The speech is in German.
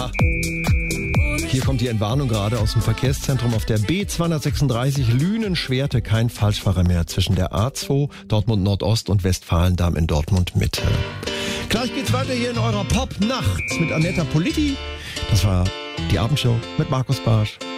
Hier kommt die Entwarnung gerade aus dem Verkehrszentrum auf der B236 Lünen-Schwerte. Kein Falschfahrer mehr zwischen der A2 Dortmund Nordost und Westfalendamm in Dortmund Mitte. Gleich geht's weiter hier in eurer Pop-Nacht mit Annetta Politi. Das war die Abendshow mit Markus Barsch.